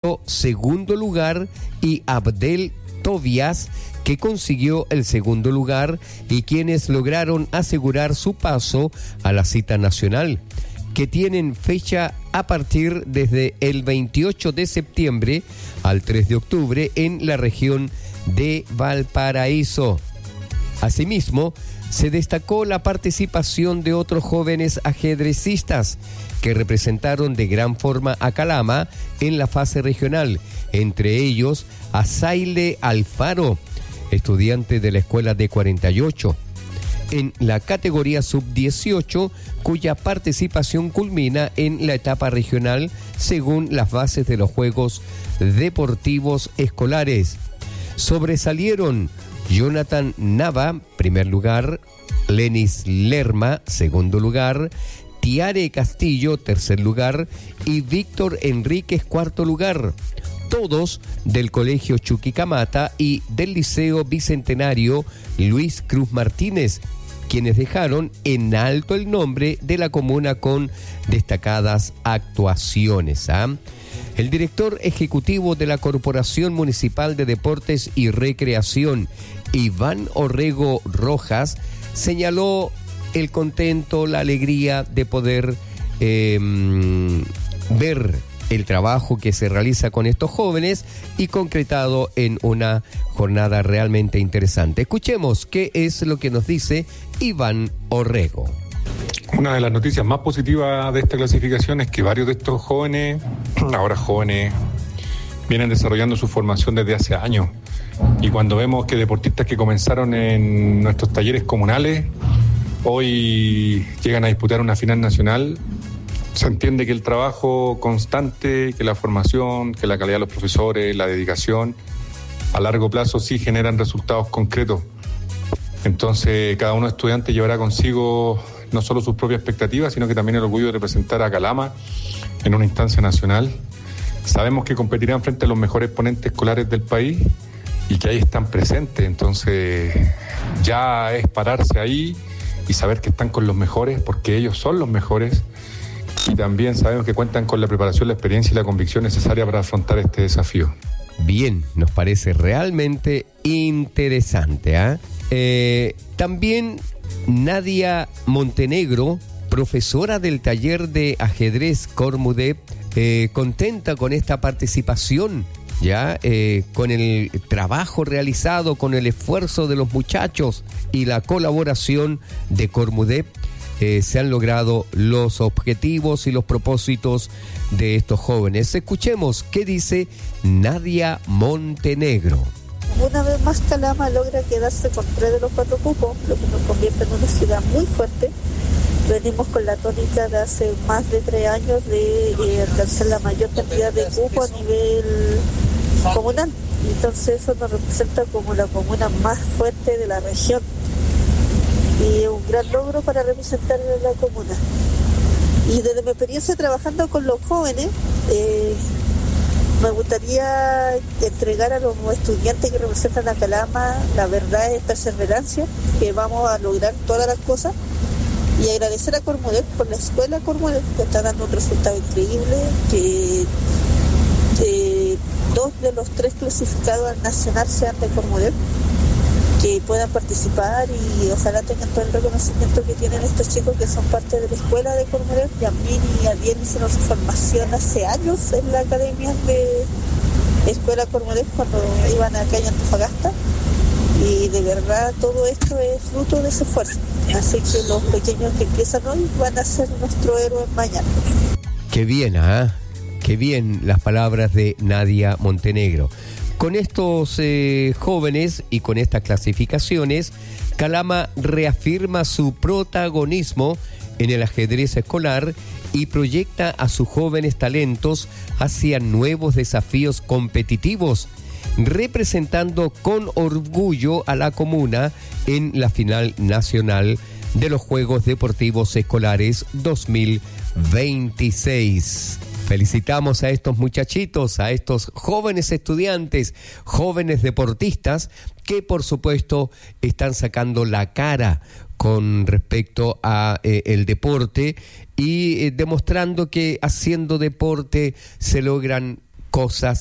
Francisco, segundo lugar, y Abdel Tobias, que consiguió el segundo lugar, y quienes lograron asegurar su paso a la cita nacional, que tienen fecha a partir desde el 28 de septiembre al 3 de octubre en la región de Valparaíso. Asimismo, se destacó la participación de otros jóvenes ajedrecistas que representaron de gran forma a Calama en la fase regional, entre ellos a Zaile Alfaro, estudiante de la escuela de 48, en la categoría sub-18, cuya participación culmina en la etapa regional según las bases de los Juegos Deportivos Escolares. Sobresalieron Jonathan Nava, primer lugar, Lenis Lerma, segundo lugar, Tiare Castillo, tercer lugar, y Víctor Enríquez, cuarto lugar. Todos del Colegio Chuquicamata y del Liceo Bicentenario Luis Cruz Martínez, quienes dejaron en alto el nombre de la comuna con destacadas actuaciones. El director ejecutivo de la Corporación Municipal de Deportes y Recreación, Iván Orrego Rojas, señaló el contento, la alegría de poder ver el trabajo que se realiza con estos jóvenes y concretado en una jornada realmente interesante. Escuchemos qué es lo que nos dice Iván Orrego. Una de las noticias más positivas de esta clasificación es que varios de estos jóvenes, ahora jóvenes, vienen desarrollando su formación desde hace años. Y cuando vemos que deportistas que comenzaron en nuestros talleres comunales hoy llegan a disputar una final nacional, se entiende que el trabajo constante, que la formación, que la calidad de los profesores, la dedicación, a largo plazo sí generan resultados concretos. Entonces, cada uno de los estudiantes llevará consigo no solo sus propias expectativas, sino que también el orgullo de representar a Calama en una instancia nacional. Sabemos que competirán frente a los mejores exponentes escolares del país y que ahí están presentes. Entonces, ya es pararse ahí y saber que están con los mejores, porque ellos son los mejores. Y también sabemos que cuentan con la preparación, la experiencia y la convicción necesaria para afrontar este desafío. Bien, nos parece realmente interesante. También Nadia Montenegro, profesora del taller de ajedrez Cormudep, contenta con esta participación, con el trabajo realizado, con el esfuerzo de los muchachos y la colaboración de Cormudep. Se han logrado los objetivos y los propósitos de estos jóvenes. Escuchemos qué dice Nadia Montenegro. Una vez más Calama logra quedarse con 3 de los 4 cupos, lo que nos convierte en una ciudad muy fuerte. Venimos con la tónica de hace más de 3 años de alcanzar la mayor cantidad de cupos a nivel comunal. Entonces eso nos representa como la comuna más fuerte de la región. Y un gran logro para representar a la comuna. Y desde mi experiencia trabajando con los jóvenes, me gustaría entregar a los estudiantes que representan a Calama la verdad es perseverancia, que vamos a lograr todas las cosas, y agradecer a Cormudep por la escuela Cormudep, que está dando un resultado increíble, que 2 de los 3 clasificados al nacional sean de Cormudep, que puedan participar y ojalá tengan todo el reconocimiento que tienen estos chicos que son parte de la escuela de Cormudep. Y a mí y a Diego hicieron su formación hace años en la academia de escuela Cormudep cuando iban acá en Antofagasta, y de verdad todo esto es fruto de ese esfuerzo, así que los pequeños que empiezan hoy van a ser nuestro héroe mañana. Qué bien, qué bien las palabras de Nadia Montenegro. Con estos jóvenes y con estas clasificaciones, Calama reafirma su protagonismo en el ajedrez escolar y proyecta a sus jóvenes talentos hacia nuevos desafíos competitivos, representando con orgullo a la comuna en la final nacional de los Juegos Deportivos Escolares 2026. Felicitamos a estos muchachitos, a estos jóvenes estudiantes, jóvenes deportistas que por supuesto están sacando la cara con respecto a el deporte y demostrando que haciendo deporte se logran cosas